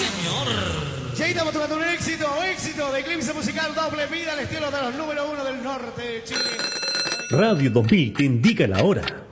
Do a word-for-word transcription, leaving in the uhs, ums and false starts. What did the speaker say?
Y ahí estamos tocando un éxito, éxito de Eclipse Musical Doble Vida al estilo de los número uno del norte de Chile. Radio dos mil te indica la hora.